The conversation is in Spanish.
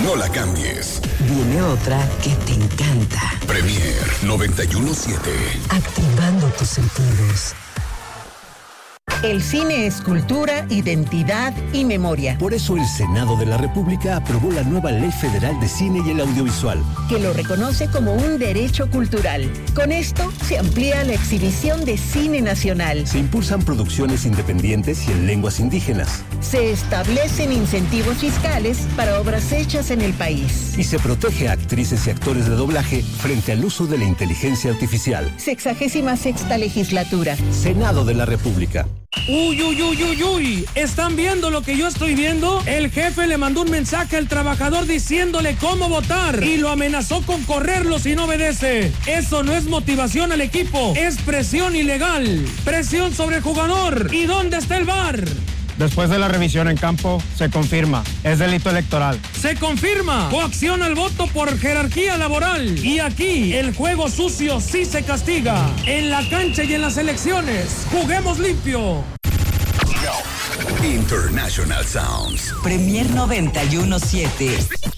No la cambies. Viene otra que te encanta. Premier 91.7. Activando tus sentidos. El cine es cultura, identidad y memoria. Por eso el Senado de la República aprobó la nueva Ley Federal de Cine y el Audiovisual, que lo reconoce como un derecho cultural. Con esto se amplía la exhibición de cine nacional. Se impulsan producciones independientes y en lenguas indígenas. Se establecen incentivos fiscales para obras hechas en el país. Y se protege a actrices y actores de doblaje frente al uso de la inteligencia artificial. 66ª legislatura. Senado de la República. Uy, ¿están viendo lo que yo estoy viendo? El jefe le mandó un mensaje al trabajador diciéndole cómo votar y lo amenazó con correrlo si no obedece. Eso no es motivación al equipo, es presión ilegal. Presión sobre el jugador. ¿Y dónde está el VAR? Después de la revisión en campo, se confirma, es delito electoral. Se confirma, coacción al voto por jerarquía laboral. Y aquí, el juego sucio sí se castiga. En la cancha y en las elecciones, juguemos limpio. International Sounds. Premier 91.7.